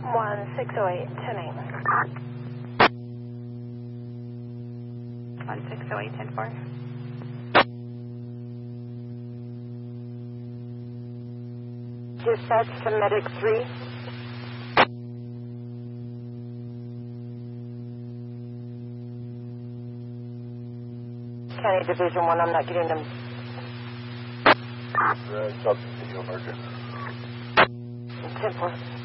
1608, 10-8. 1608, 10-4. Dispatch to Medic 3. County Division 1, I'm not getting them. Substance emergent. 10-4.